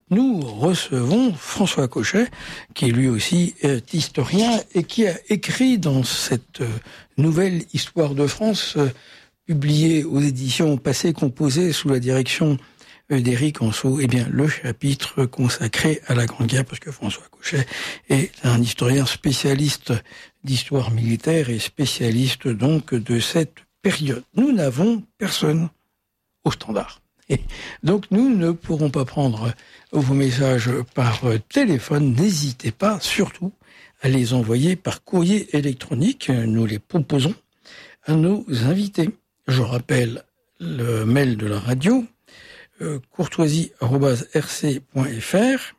nous recevons François Cochet, qui lui aussi est historien et qui a écrit dans cette nouvelle histoire de France, publiée aux éditions Passé Composé sous la direction d'Éric Anceau, le chapitre consacré à la Grande Guerre, parce que François Cochet est un historien spécialiste d'histoire militaire et spécialiste donc de cette période. Nous n'avons personne au standard. Et donc nous ne pourrons pas prendre vos messages par téléphone. N'hésitez pas, surtout, à les envoyer par courrier électronique. Nous les proposons à nos invités. Je rappelle le mail de la radio, courtoisie@rc.fr,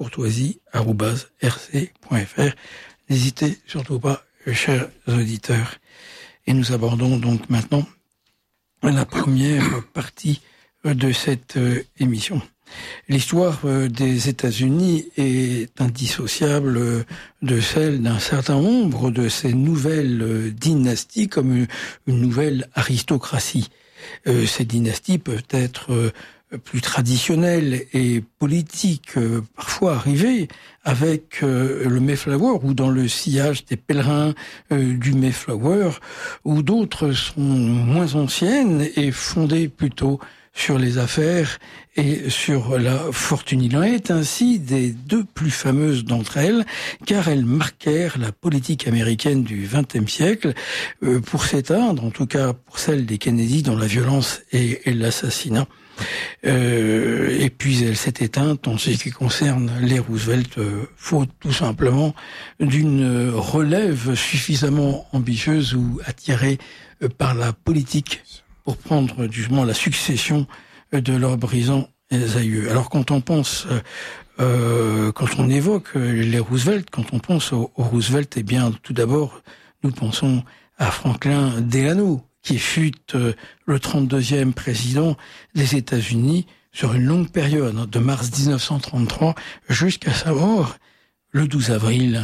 courtoisie@rc.fr. N'hésitez surtout pas, chers auditeurs. Et nous abordons donc maintenant la première partie de cette émission. L'histoire des États-Unis est indissociable de celle d'un certain nombre de ces nouvelles dynasties, comme une nouvelle aristocratie. Ces dynasties peuvent être plus traditionnelles et politiques, parfois arrivées avec le Mayflower ou dans le sillage des pèlerins du Mayflower, ou d'autres sont moins anciennes et fondées plutôt sur les affaires et sur la fortune. Il en est ainsi des deux plus fameuses d'entre elles, car elles marquèrent la politique américaine du XXe siècle, pour s'éteindre, en tout cas pour celle des Kennedy, dans la violence et l'assassinat. Et puis elle s'est éteinte en ce qui concerne les Roosevelt, faute tout simplement d'une relève suffisamment ambitieuse ou attirée par la politique pour prendre justement la succession de leurs brisants aïeux. Alors quand on pense, quand on évoque les Roosevelt, quand on pense aux Roosevelt, tout d'abord nous pensons à Franklin Delano, qui fut le 32e président des États-Unis sur une longue période, de mars 1933 jusqu'à sa mort le 12 avril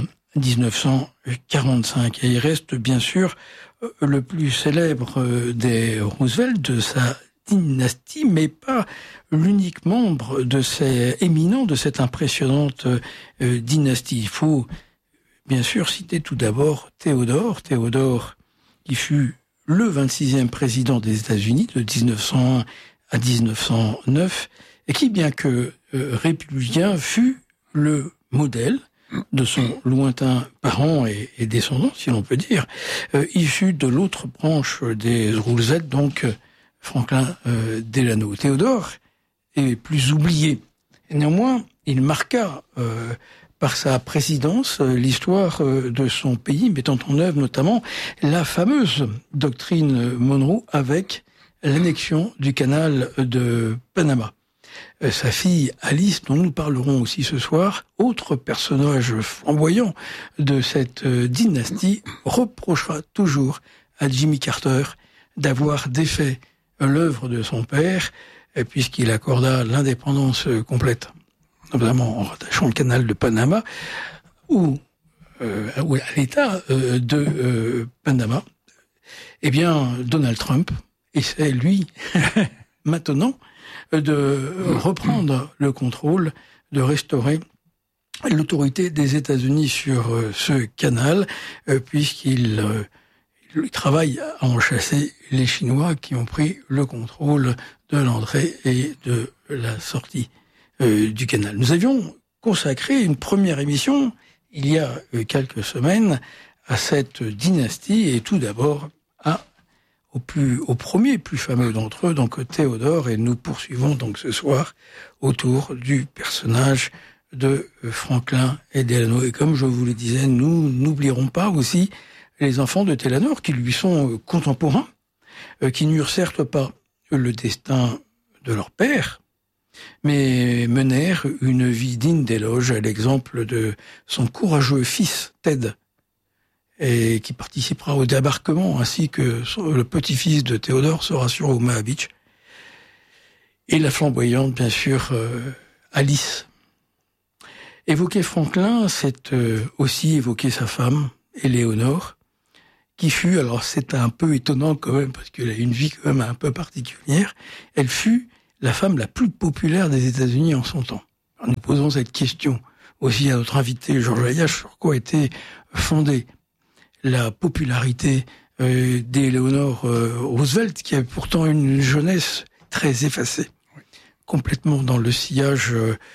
1945. Et il reste bien sûr le plus célèbre des Roosevelt, de sa dynastie, mais pas l'unique membre de cette impressionnante dynastie. Il faut bien sûr citer tout d'abord Théodore qui fut le 26e président des États-Unis de 1901 à 1909, et qui, bien que républicain, fut le modèle de son lointain parent et descendant, si l'on peut dire, issu de l'autre branche des Roosevelt, donc Franklin Delano. Théodore est plus oublié. Néanmoins, il marqua par sa présidence l'histoire de son pays, mettant en œuvre notamment la fameuse doctrine Monroe avec l'annexion du canal de Panama. Sa fille Alice, dont nous parlerons aussi ce soir, autre personnage flamboyant de cette dynastie, reprochera toujours à Jimmy Carter d'avoir défait l'œuvre de son père, puisqu'il accorda l'indépendance complète, notamment en rattachant le canal de Panama ou à l'État de Panama. Donald Trump essaie, lui, maintenant, de reprendre le contrôle, de restaurer l'autorité des États-Unis sur ce canal, puisqu'il travaille à en chasser les Chinois qui ont pris le contrôle de l'entrée et de la sortie du canal. Nous avions consacré une première émission, il y a quelques semaines, à cette dynastie, et tout d'abord au premier plus fameux d'entre eux, donc Théodore, et nous poursuivons donc ce soir autour du personnage de Franklin et Delano. Et comme je vous le disais, nous n'oublierons pas aussi les enfants de Delano qui lui sont contemporains, qui n'eurent certes pas le destin de leur père, mais menèrent une vie digne d'éloge, à l'exemple de son courageux fils Ted, et qui participera au débarquement, ainsi que le petit-fils de Théodore sera sur Omaha Beach, et la flamboyante, bien sûr, Alice. Évoquer Franklin, c'est aussi évoquer sa femme, Éléonore, qui fut, alors c'est un peu étonnant quand même, parce qu'elle a une vie quand même un peu particulière, elle fut la femme la plus populaire des États-Unis en son temps. nous posons cette question aussi à notre invité Georges Ayache, sur quoi était fondée la popularité d'Eleanor Roosevelt, qui avait pourtant une jeunesse très effacée, complètement dans le sillage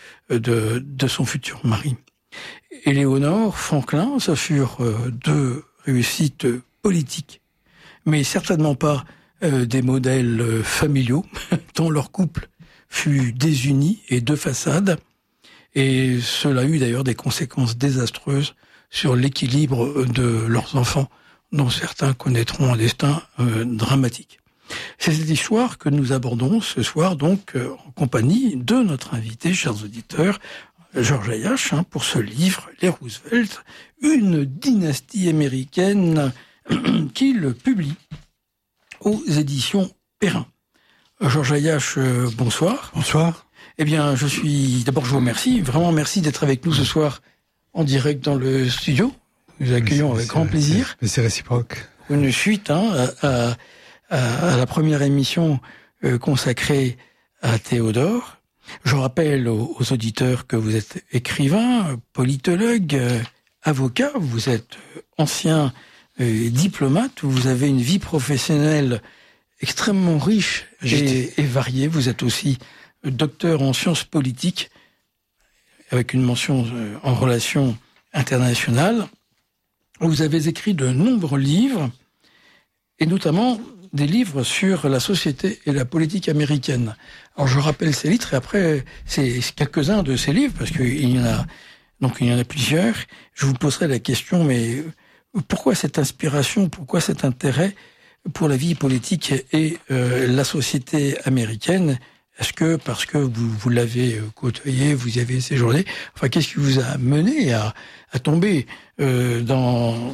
de son futur mari. Éléonore, Franklin, ça furent deux réussites politiques, mais certainement pas des modèles familiaux, dont leur couple fut désuni et de façade, et cela eut d'ailleurs des conséquences désastreuses sur l'équilibre de leurs enfants, dont certains connaîtront un destin dramatique. C'est cette histoire que nous abordons ce soir, donc, en compagnie de notre invité, chers auditeurs, Georges Ayache, pour ce livre, Les Roosevelt, une dynastie américaine, qu'il publie aux éditions Perrin. Georges Ayache, bonsoir. Bonsoir. Eh bien, je vous remercie, vraiment merci d'être avec nous ce soir en direct dans le studio. Nous accueillons avec grand plaisir. C'est réciproque. Une suite à la première émission consacrée à Théodore. Je rappelle aux auditeurs que vous êtes écrivain, politologue, avocat, vous êtes ancien diplomate, vous avez une vie professionnelle extrêmement riche et variée. Vous êtes aussi docteur en sciences politiques, avec une mention en relations internationales. Vous avez écrit de nombreux livres, et notamment des livres sur la société et la politique américaine. Alors je rappelle ces livres, et après, c'est quelques-uns de ces livres, parce qu'il y en a plusieurs. Je vous poserai la question, mais pourquoi cette inspiration, pourquoi cet intérêt pour la vie politique et la société américaine? Est-ce que parce que vous l'avez côtoyé, vous y avez séjourné? Enfin, qu'est-ce qui vous a mené à tomber dans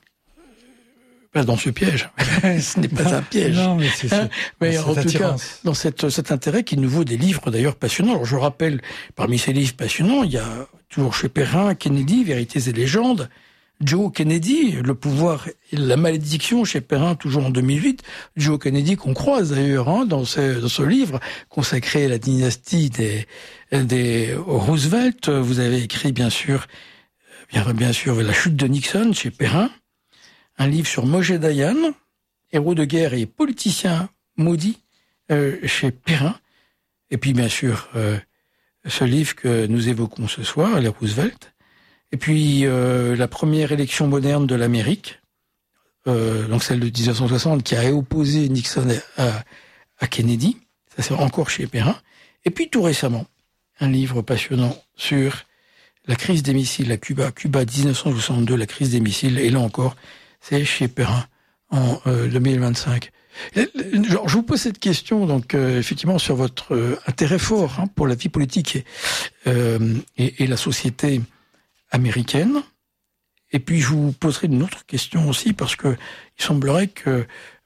ce piège? Ce n'est pas un piège. Non, mais mais en tout cas, dans cet intérêt qui nous vaut des livres d'ailleurs passionnants. Alors, je rappelle, parmi ces livres passionnants, il y a toujours chez Perrin, Kennedy, Vérités et légendes, Joe Kennedy, Le pouvoir et la malédiction, chez Perrin, toujours en 2008. Joe Kennedy, qu'on croise d'ailleurs dans ce livre consacré à la dynastie des Roosevelt. Vous avez écrit bien sûr La chute de Nixon, chez Perrin. Un livre sur Moshe Dayan, héros de guerre et politicien maudit, chez Perrin. Et puis bien sûr, ce livre que nous évoquons ce soir, Les Roosevelt. Et puis la première élection moderne de l'Amérique, donc celle de 1960, qui a opposé Nixon à Kennedy. Ça, c'est encore chez Perrin. Et puis tout récemment, un livre passionnant sur la crise des missiles à Cuba. Cuba 1962, la crise des missiles. Et là encore, c'est chez Perrin en 2025. Je vous pose cette question, donc effectivement, sur votre intérêt fort pour la vie politique et la société américaine. Et puis je vous poserai une autre question aussi, parce que il semblerait que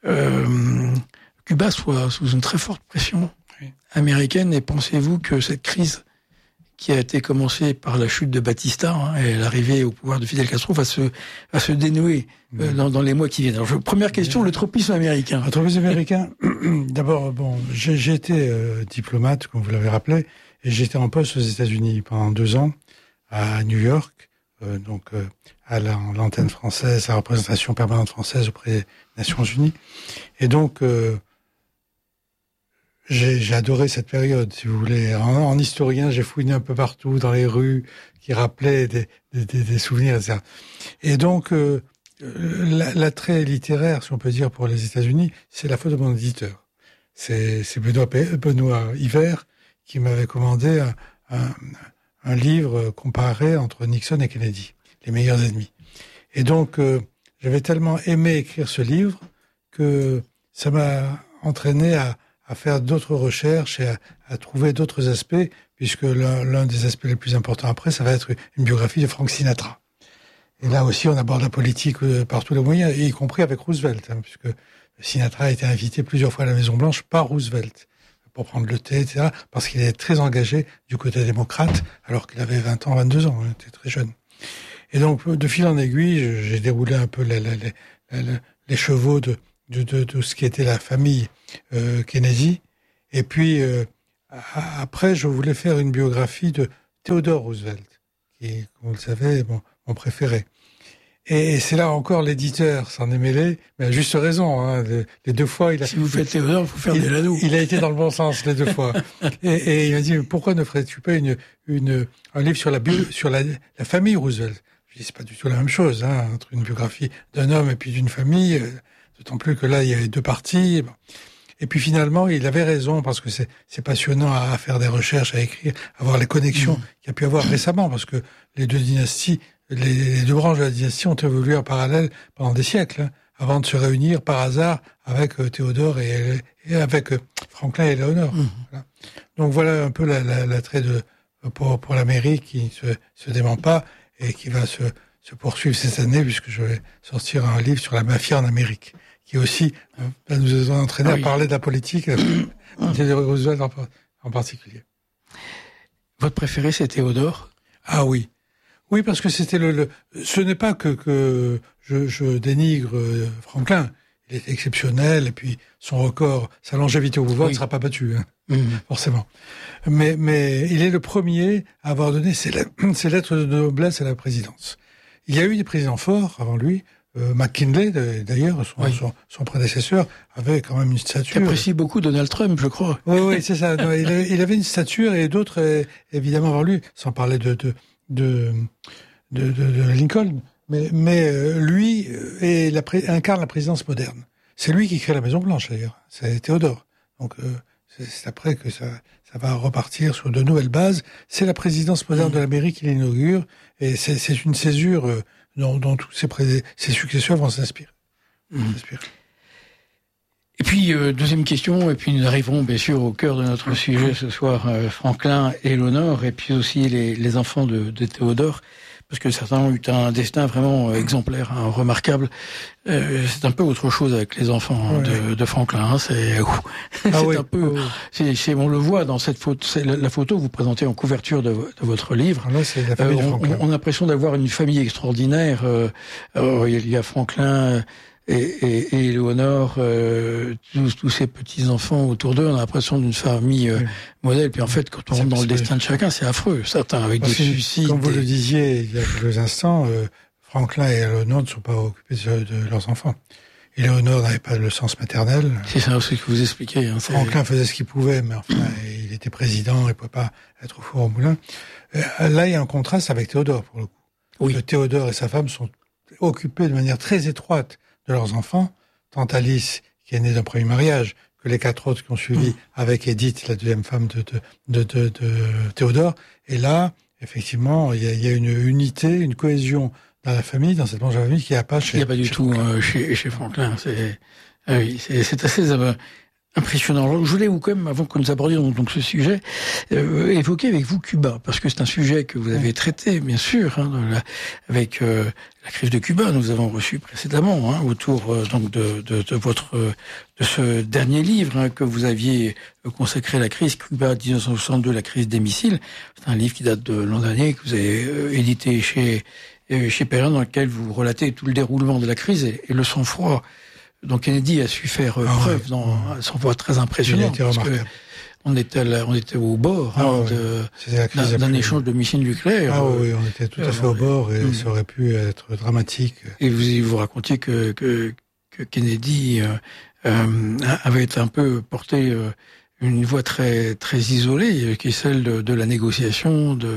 Cuba soit sous une très forte pression américaine. Et pensez-vous que cette crise qui a été commencée par la chute de Batista et l'arrivée au pouvoir de Fidel Castro va se dénouer dans les mois qui viennent? Alors, première question, le tropisme américain. Le tropisme américain, d'abord, j'ai été diplomate, comme vous l'avez rappelé, et j'étais en poste aux États-Unis pendant 2 ans, à New York, à l'antenne française, la représentation permanente française auprès des Nations Unies. Et donc, j'ai adoré cette période, si vous voulez. En historien, j'ai fouiné un peu partout dans les rues qui rappelaient des souvenirs, etc. Et donc, l'attrait littéraire, si on peut dire, pour les États-Unis, c'est la faute de mon éditeur. C'est Benoît Hiver qui m'avait commandé un livre comparé entre Nixon et Kennedy, les meilleurs ennemis. Et donc, j'avais tellement aimé écrire ce livre que ça m'a entraîné à faire d'autres recherches et à trouver d'autres aspects, puisque l'un des aspects les plus importants après, ça va être une biographie de Frank Sinatra. Et là aussi, on aborde la politique par tous les moyens, y compris avec Roosevelt, puisque Sinatra a été invité plusieurs fois à la Maison-Blanche par Roosevelt pour prendre le thé, etc., parce qu'il est très engagé du côté démocrate, alors qu'il avait 20 ans, 22 ans, il était très jeune. Et donc, de fil en aiguille, j'ai déroulé un peu les chevaux de ce qui était la famille Kennedy. Et puis, après, je voulais faire une biographie de Theodore Roosevelt, qui est, comme vous le savez, mon préféré. Et c'est là encore l'éditeur s'en est mêlé, mais à juste raison. Hein, les deux fois, si vous faites Théodore, il faut faire des Lano. Il a été dans le bon sens les deux fois. Et il m'a dit, pourquoi ne ferais-tu pas un livre sur la famille Roosevelt? Je dis, c'est pas du tout la même chose, hein, entre une biographie d'un homme et puis d'une famille, d'autant plus que là, il y avait deux parties. Bon. Et puis finalement, il avait raison, parce que c'est passionnant à faire des recherches, à écrire, à voir les connexions qu'il y a pu avoir récemment, parce que les deux dynasties, les deux branches de la dynastie ont évolué en parallèle pendant des siècles, hein, avant de se réunir par hasard avec Théodore et avec Franklin et Éléonore. Voilà. Donc voilà un peu l'attrait pour l'Amérique qui ne se dément pas et qui va se poursuivre cette année, puisque je vais sortir un livre sur la mafia en Amérique, qui aussi va nous entraîner à parler de la politique, de Roosevelt en particulier. Votre préféré, c'est Théodore? Ah oui. Oui, parce que c'était ce n'est pas que je dénigre Franklin. Il est exceptionnel, et puis son record, sa longévité au pouvoir ne sera pas battue, hein, forcément. Mais il est le premier à avoir donné ses lettres de noblesse à la présidence. Il y a eu des présidents forts avant lui. McKinley, d'ailleurs, son prédécesseur, avait quand même une stature. Il apprécie beaucoup Donald Trump, je crois. Oui, c'est ça. Non, il avait une stature, et d'autres, évidemment, avant lui, sans parler de Lincoln. Mais lui incarne la présidence moderne. C'est lui qui crée la Maison Blanche, d'ailleurs. C'est Théodore. Donc, c'est après que ça va repartir sur de nouvelles bases. C'est la présidence moderne de l'Amérique qui l'inaugure, et c'est une césure dont tous ses successeurs vont s'inspirer. Et puis, deuxième question, et puis nous arriverons bien sûr au cœur de notre sujet ce soir, Franklin et Éléonore, et puis aussi les enfants de Théodore, parce que certains ont eu un destin vraiment exemplaire, hein, remarquable. C'est un peu autre chose avec les enfants de Franklin. Hein, c'est un peu, on le voit dans cette photo, c'est la photo que vous présentez en couverture de votre livre. Là, c'est la famille de Franklin. On a l'impression d'avoir une famille extraordinaire. Il y a Franklin et Éléonore, tous ces petits enfants autour d'eux, on a l'impression d'une famille modèle. Puis en fait, quand on rentre dans le destin de chacun, c'est affreux. Certains avec des suicides. Comme vous le disiez il y a quelques instants, Franklin et Éléonore ne sont pas occupés de leurs enfants. Éléonore n'avait pas le sens maternel. C'est ça aussi que vous expliquez. Hein, Franklin faisait ce qu'il pouvait, mais enfin, il était président, il ne pouvait pas être au four au moulin. Là, il y a un contraste avec Théodore, pour le coup. Oui. Théodore et sa femme sont occupés de manière très étroite de leurs enfants, tant Alice, qui est née d'un premier mariage, que les 4 autres qui ont suivi avec Edith, la deuxième femme de Théodore. Et là, effectivement, il y a une unité, une cohésion dans la famille, dans cette branche de la famille, qu'il n'y a pas chez... Il n'y a pas du tout chez Franklin. C'est assez impressionnant. Alors, je voulais quand même, avant que nous abordions donc ce sujet, évoquer avec vous Cuba, parce que c'est un sujet que vous avez traité, bien sûr, hein, avec la crise de Cuba. Nous avons reçu précédemment, hein, autour donc de ce dernier livre, hein, que vous aviez consacré à la crise Cuba 1962, la crise des missiles. C'est un livre qui date de l'an dernier, que vous avez édité chez Perrin, dans lequel vous relatez tout le déroulement de la crise et le sang-froid dont Kennedy a su faire preuve dans un sang-froid très impressionnant. Parce que on était au bord d'un échange de missiles nucléaires. Ah oui, on était tout à fait au bord, et ça aurait pu être dramatique. Et vous racontiez que Kennedy avait un peu porté une voie très très isolée, qui est celle de la négociation, de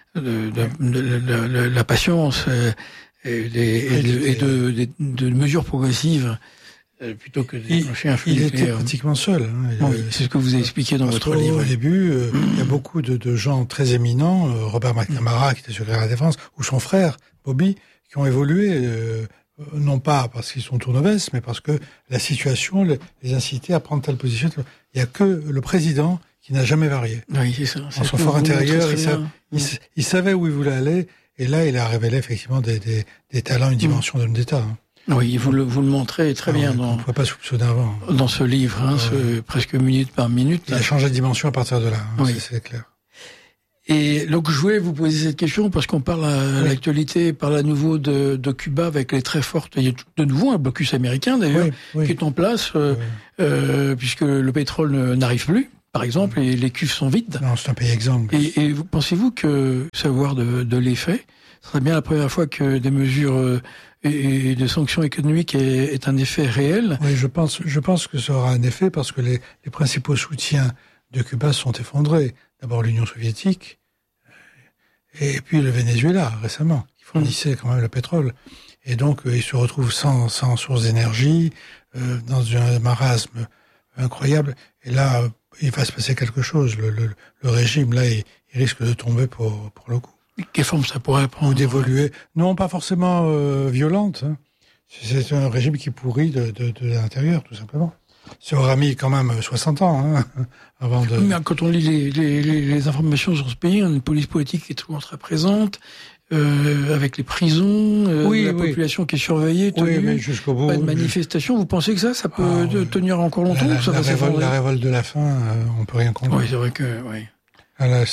la patience et de mesures progressives, plutôt que de déclencher un feu nucléaire. Il était pratiquement seul. Hein. Oui, c'est ce que vous avez expliqué dans votre livre. Au début, il y a beaucoup de gens très éminents, Robert McNamara, qui était secrétaire à la Défense, ou son frère, Bobby, qui ont évolué, non pas parce qu'ils sont tournevis, mais parce que la situation les incitait à prendre telle position. Il n'y a que le président qui n'a jamais varié. Oui, c'est ça. Dans son fort intérieur, il savait où il voulait aller, et là, il a révélé effectivement des talents, une dimension d'homme d'État. Hein. Oui, vous le montrez très bien on ne pouvait pas soupçonner avant. Dans ce livre, hein, presque minute par minute. Il a changé de dimension à partir de là, hein, oui. C'est clair. Et donc je voulais vous poser cette question parce qu'on parle à l'actualité, parle à nouveau de Cuba avec les très fortes. Il y a de nouveau un blocus américain d'ailleurs qui est en place puisque le pétrole n'arrive plus. par exemple, et les cuves sont vides. Non, c'est un pays exemple. Et pensez-vous que savoir de l'effet, ce serait bien la première fois que des mesures et des sanctions économiques aient un effet réel? Oui, je pense que ça aura un effet parce que les principaux soutiens de Cuba sont effondrés. D'abord l'Union soviétique, et puis le Venezuela, récemment, qui fournissait quand même le pétrole. Et donc, ils se retrouvent sans source d'énergie, dans un marasme incroyable. Et là, il va se passer quelque chose. Le régime, là, il risque de tomber pour le coup. Quelle forme ça pourrait prendre? Ou d'évoluer. Non, pas forcément violente. Hein. C'est un régime qui pourrit de l'intérieur, tout simplement. Ça aura mis quand même 60 ans hein, avant de... Mais quand on lit les informations sur ce pays, on a une police politique qui est toujours très présente, avec les prisons, la population qui est surveillée, tenue, mais jusqu'au bout. Pas de manifestation. Vous pensez que ça peut tenir encore longtemps ou ça va s'effondrer? La révolte de la faim, on peut rien comprendre. Oui, c'est vrai que... Oui. Voilà,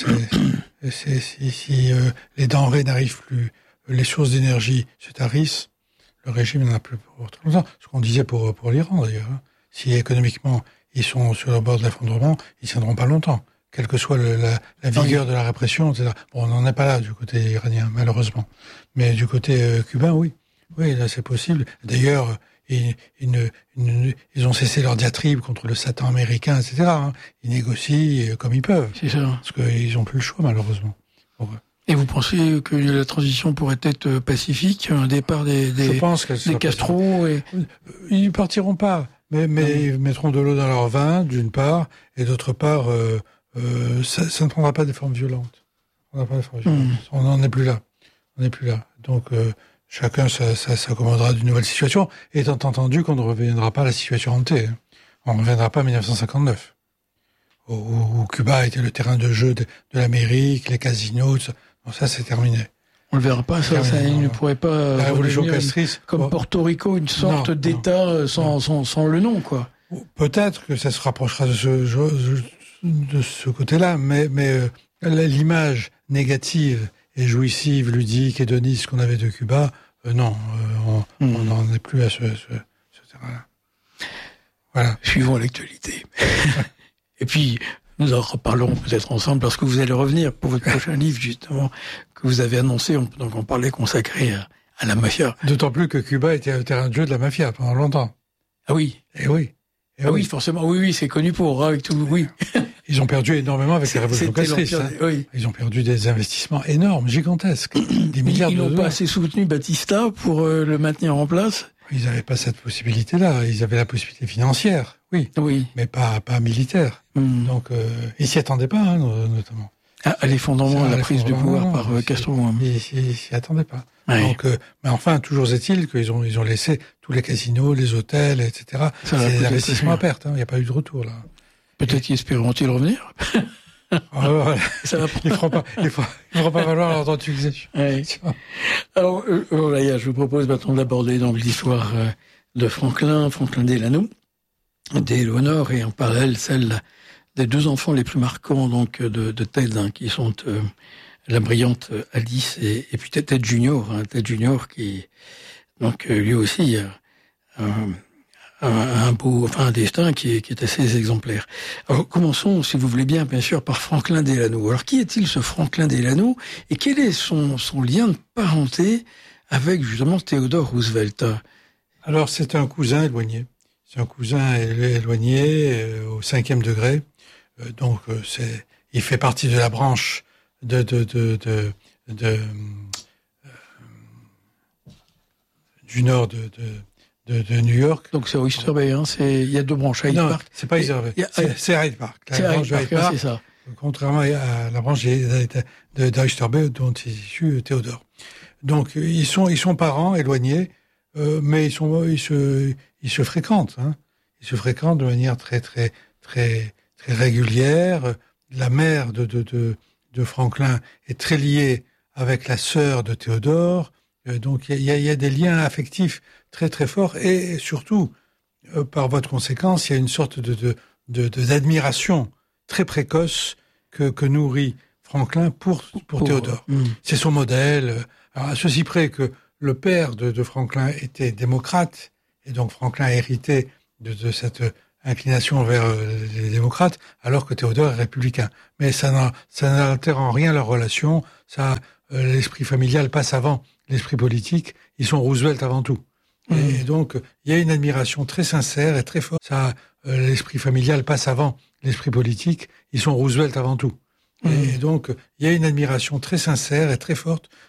si les denrées n'arrivent plus, les sources d'énergie se tarissent, le régime n'en a plus pour trop longtemps. Ce qu'on disait pour l'Iran, d'ailleurs. Hein. Si économiquement, ils sont sur le bord de l'effondrement, ils tiendront pas longtemps. Quelle que soit la vigueur de la répression, etc. Bon, on n'en est pas là du côté iranien, malheureusement. Mais du côté cubain, oui. Oui, là, c'est possible. D'ailleurs, ils ont cessé leur diatribe contre le Satan américain, etc. Hein. Ils négocient comme ils peuvent. C'est ça. Parce qu'ils n'ont plus le choix, malheureusement. Et vous pensez que la transition pourrait être pacifique, un départ des Castro Ils ne partiront pas, mais ils mettront de l'eau dans leur vin, d'une part, et d'autre part, ça ne prendra pas des formes violentes. On n'en est plus là. On n'est plus là. Donc, chacun s'accommodera d'une nouvelle situation, étant entendu qu'on ne reviendra pas à la situation hantée. Hein. On ne reviendra pas à 1959, où Cuba était le terrain de jeu de l'Amérique, les casinos, tout ça. Bon, ça, c'est terminé. On le verra pas, ça il ne pourrait pas la révolution castriste, comme Porto Rico, une sorte d'État sans le nom, quoi. Peut-être que ça se rapprochera de ce côté-là, mais l'image négative et jouissive, ludique, hédoniste qu'on avait de Cuba, non, on n'en est plus à ce terrain-là. Voilà. Suivons l'actualité. Et puis, nous en reparlerons peut-être ensemble lorsque vous allez revenir pour votre prochain livre, justement, que vous avez annoncé. Donc, on parlait consacré à la mafia. D'autant plus que Cuba était un terrain de jeu de la mafia pendant longtemps. Ah oui. Et oui. Oui, forcément. Oui, c'est connu pour, avec tout, oui. Ils ont perdu énormément avec la révolution castriste. Hein. Oui. Ils ont perdu des investissements énormes, gigantesques. Des milliards de dollars. Ils n'ont pas assez soutenu Batista pour le maintenir en place. Ils n'avaient pas cette possibilité-là. Ils avaient la possibilité financière, oui. Mais pas militaire. Donc, ils s'y attendaient pas, hein, notamment. À l'effondrement, à la prise du pouvoir par Castro. Ils s'y attendaient pas. Oui. Donc, mais enfin, toujours est-il qu'ils ont laissé tous les casinos, les hôtels, etc. C'est des investissements à perte. Il n'y a pas eu de retour, là. Peut-être qu'espéreront-ils revenir. Voilà. Ça va pas. Il faudra pas valoir leur temps d'utilisation. Oui. Alors, je vous propose maintenant d'aborder donc l'histoire de Franklin Delano, d'Éléonore, et en parallèle celle des deux enfants les plus marquants donc de Ted, hein, qui sont la brillante Alice et puis Ted Junior, hein, Ted Junior qui donc lui aussi un destin qui est assez exemplaire. Alors, commençons, si vous voulez bien sûr, par Franklin Delano. Alors, qui est-il, ce Franklin Delano, et quel est son lien de parenté avec, justement, Theodore Roosevelt? Alors, c'est un cousin éloigné. C'est un cousin éloigné au 5e degré. Donc, il fait partie de la branche du nord de New York. Donc c'est Oyster Bay, hein. Il y a deux branches à Hyde Park. C'est pas Oyster Bay. C'est Hyde Park. C'est Hyde Park, c'est ça. Contrairement à la branche d'Oyster Bay dont est issu Théodore. Donc ils sont parents éloignés, mais ils se fréquentent. Hein. Ils se fréquentent de manière très très très très régulière. La mère de Franklin est très liée avec la sœur de Théodore. Donc il y a des liens affectifs très très forts, et surtout par voie de conséquence, il y a une sorte d'admiration très précoce que nourrit Franklin pour Théodore. C'est son modèle. Alors, à ceci près que le père de Franklin était démocrate, et donc Franklin a hérité de cette inclination vers les démocrates, alors que Théodore est républicain. Mais ça n'altère en rien leur relation. L'esprit familial passe avant l'esprit politique. Ils sont Roosevelt avant tout. Et donc, il y a une admiration très sincère et très forte. L'esprit familial passe avant l'esprit politique. Ils sont Roosevelt avant tout. Et donc, il y a une admiration très sincère et très forte